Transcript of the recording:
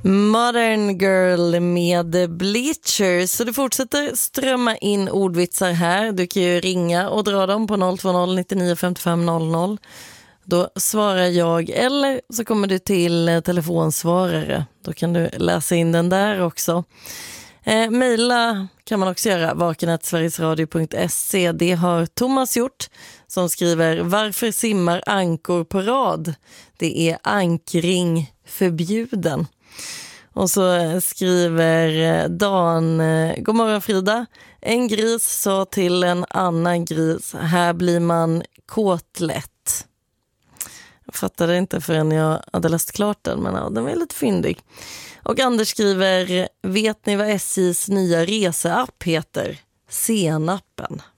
Modern Girl med Bleachers. Så det fortsätter strömma in ordvitsar här. Du kan ju ringa och dra dem på 020 99 55 00. Då svarar jag, eller så kommer du till telefonsvarare. Då kan du läsa in den där också. Maila kan man också göra, vaken@sverigesradio.se. Det har Thomas gjort, som skriver: varför simmar ankor på rad? Det är ankring förbjuden. Och så skriver Dan: god morgon Frida. En gris sa till en annan gris: här blir man kåtlätt. Jag fattade inte förrän jag hade läst klart den, men ja, den var lite fyndig. Och Anders skriver: vet ni vad SJs nya reseapp heter? Senappen.